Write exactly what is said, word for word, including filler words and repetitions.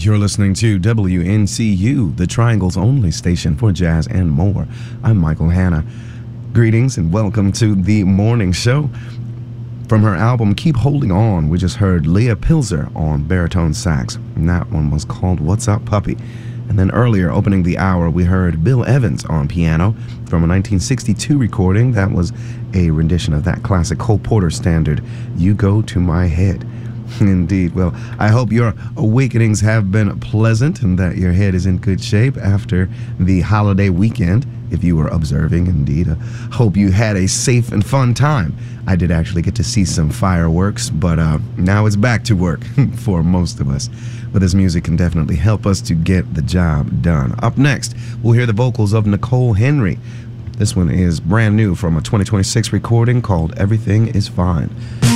You're listening to W N C U, the Triangle's only station for jazz and more. I'm Michael Hanna. Greetings and welcome to the morning show. From her album Keep Holding On, we just heard Leah Pilzer on baritone sax, and that one was called What's Up Puppy. And then earlier, opening the hour, we heard Bill Evans on piano from a nineteen sixty-two recording that was a rendition of that classic Cole Porter standard, You Go to My Head. Indeed. Well, I hope your awakenings have been pleasant and that your head is in good shape after the holiday weekend, if you were observing, indeed. I hope you had a safe and fun time. I did actually get to see some fireworks, but uh, now it's back to work for most of us. But this music can definitely help us to get the job done. Up next, we'll hear the vocals of Nicole Henry. This one is brand new from a twenty twenty-six recording called Everything is Fine.